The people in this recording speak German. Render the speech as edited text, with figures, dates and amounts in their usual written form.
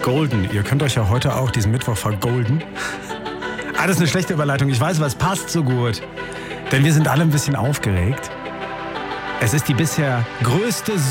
Golden. Ihr könnt euch ja heute auch diesen Mittwoch vergolden. Das ist eine schlechte Überleitung. Ich weiß, aber es passt so gut. Denn wir sind alle ein bisschen aufgeregt. Es ist die bisher größte